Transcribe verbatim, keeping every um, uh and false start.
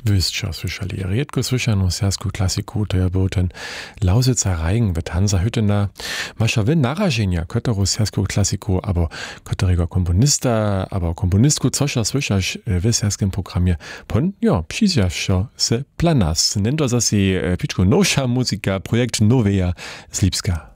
Wyście słyszeli redko słyszaną serską klasiku, to ja był ten Lausitzer Reigen w Hansa-Hüttener. Masza wy narażenia, którego serską klasiku, albo którego komponista, albo komponistku, coś słyszasz w serskim programie, pon, ja, przyjdziesz z Planas. Nennt to zasi piczku nowsza muzyka, projekt Noweja z Lipska.